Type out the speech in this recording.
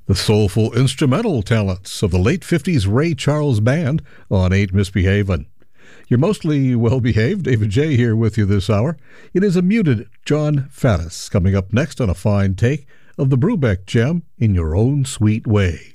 The soulful instrumental talents of the late 50s Ray Charles Band on Ain't Misbehavin'. You're mostly well-behaved. David J. here with you this hour. It is a muted John Faddis coming up next on a fine take of the Brubeck gem, In Your Own Sweet Way.